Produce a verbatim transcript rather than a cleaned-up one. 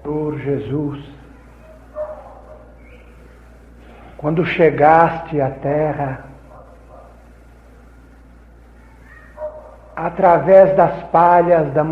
Senhor Jesus, quando chegaste à terra, através das palhas da